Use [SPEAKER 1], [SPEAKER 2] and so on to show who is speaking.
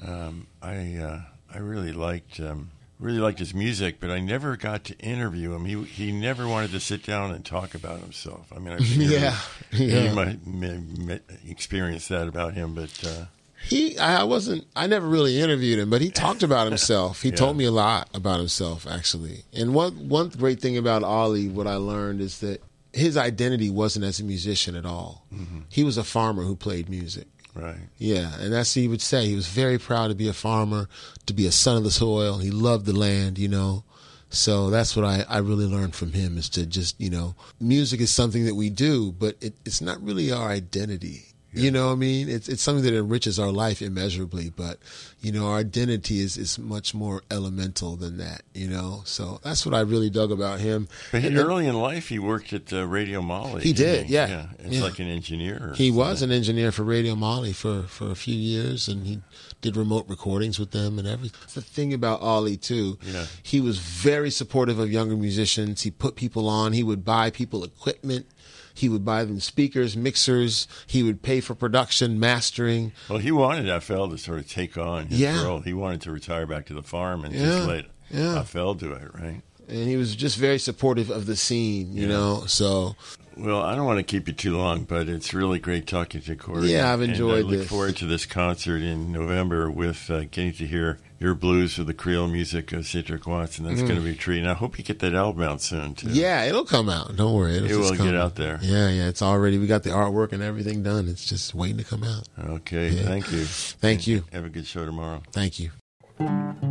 [SPEAKER 1] I really liked his music, but I never got to interview him. He never wanted to sit down and talk about himself. I mean, I figured you might experience that about him, but
[SPEAKER 2] I never really interviewed him, but he talked about himself. He told me a lot about himself, actually. And one great thing about Ollie, what I learned is that his identity wasn't as a musician at all. Mm-hmm. He was a farmer who played music.
[SPEAKER 1] Right.
[SPEAKER 2] Yeah, and that's what he would say. He was very proud to be a farmer, to be a son of the soil. He loved the land, you know. So that's what I really learned from him, is to just, you know, music is something that we do, but it's not really our identity. Yeah. You know what I mean? It's something that enriches our life immeasurably, but, you know, our identity is much more elemental than that, you know? So that's what I really dug about him.
[SPEAKER 1] But early in life, he worked at Radio Molly.
[SPEAKER 2] He did, yeah.
[SPEAKER 1] It's like an engineer.
[SPEAKER 2] He was an engineer for Radio Molly for a few years, and he did remote recordings with them and everything. That's the thing about Ollie, too.
[SPEAKER 1] Yeah.
[SPEAKER 2] He was very supportive of younger musicians. He put people on. He would buy people equipment. He would buy them speakers, mixers. He would pay for production, mastering.
[SPEAKER 1] Well, he wanted FL to sort of take on his role. He wanted to retire back to the farm and just let FL do it, right?
[SPEAKER 2] And he was just very supportive of the scene, you know, so...
[SPEAKER 1] Well, I don't want to keep you too long, but it's really great talking to you, Corey.
[SPEAKER 2] Yeah, I've enjoyed
[SPEAKER 1] this. I look forward to this concert in November with getting to hear your blues with the Creole music of Cedric Watts, and that's going to be a treat. And I hope you get that album out soon, too.
[SPEAKER 2] Yeah, it'll come out. Don't worry.
[SPEAKER 1] It will get out there.
[SPEAKER 2] Yeah, it's already, we got the artwork and everything done. It's just waiting to come out.
[SPEAKER 1] Okay, thank you.
[SPEAKER 2] Thank you.
[SPEAKER 1] Have a good show tomorrow.
[SPEAKER 2] Thank you.